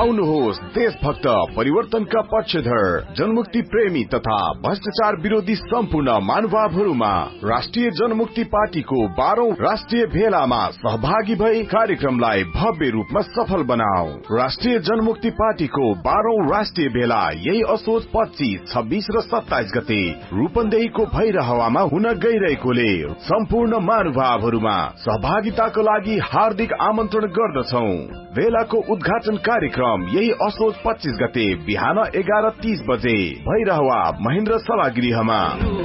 आउनुहोस् देशभक्त परिवर्तनका पक्षधर जनमुक्ति प्रेमी तथा भ्रष्टाचार विरोधी सम्पूर्ण महानुभावहरूमा राष्ट्रिय जनमुक्ति पार्टीको 12औं राष्ट्रिय भेलामा सहभागी भई कार्यक्रमलाई भव्य रूपमा सफल बनाऊ। राष्ट्रिय जनमुक्ति पार्टीको 12औं राष्ट्रिय भेला यही असोज 25, 26 र 27 गते रूपन्देहीको भैरहवामा हुन गइरहेकोले सम्पूर्ण महानुभावहरूमा सहभागिताको लागि हार्दिक आमन्त्रण गर्दछौ। भेलाको उद्घाटन कार्यक्रम यही असोज 25 गते बिहान 11:30 बजे भैरहवा महेन्द्र सभागृहमा।